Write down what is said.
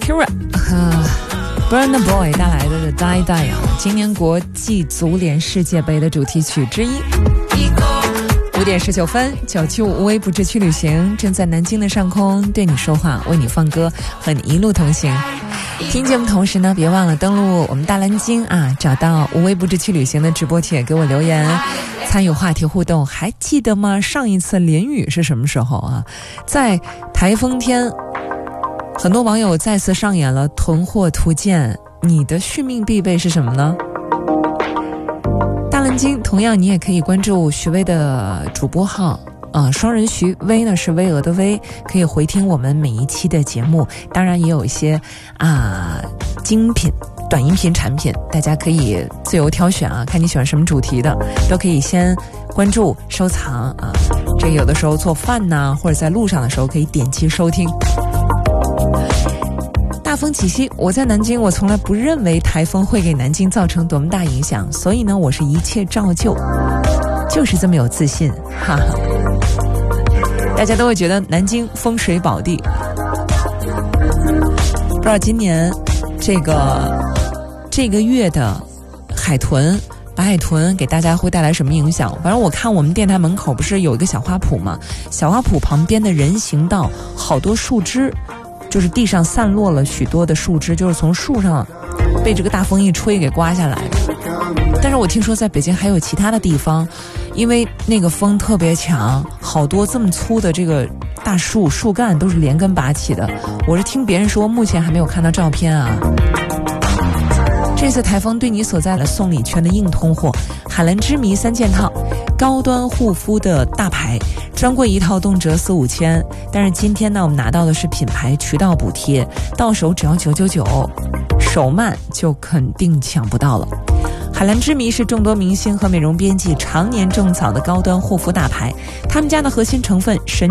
Kira Burna Boy 带来的 Die Die 啊，今年国际足联世界杯的主题曲之一。5点19分，975无微不至去旅行正在南京的上空对你说话，为你放歌，和你一路同行。听节目同时呢，别忘了登录我们大蓝鲸啊，找到无微不至去旅行的直播帖，给我留言，参与话题互动。还记得吗？上一次连雨是什么时候啊？在台风天，很多网友再次上演了囤货图鉴。你的续命必备是什么呢？大蓝鲸同样你也可以关注徐薇的主播号双人徐，薇呢是巍峨的薇，可以回听我们每一期的节目。当然也有一些精品短音频产品，大家可以自由挑选啊，看你喜欢什么主题的，都可以先关注收藏啊。这有的时候做饭呢，或者在路上的时候可以点击收听。大风起兮，我在南京，我从来不认为台风会给南京造成多么大影响，所以呢，我是一切照旧，就是这么有自信，哈哈。大家都会觉得南京风水宝地。不知道今年这个月的白海豚给大家会带来什么影响？反正我看我们电台门口不是有一个小花圃吗？小花圃旁边的人行道好多树枝，就是地上散落了许多的树枝，就是从树上被这个大风一吹给刮下来的。但是我听说在北京还有其他的地方，因为那个风特别强，好多这么粗的这个大树干都是连根拔起的。我是听别人说，目前还没有看到照片啊。这次台风对你所在的送礼券的硬通货，海蓝之谜3件套，高端护肤的大牌，专柜一套动辄4、5千。但是今天呢，我们拿到的是品牌渠道补贴，到手只要999，手慢就肯定抢不到了。海蓝之谜是众多明星和美容编辑常年种草的高端护肤大牌，他们家的核心成分神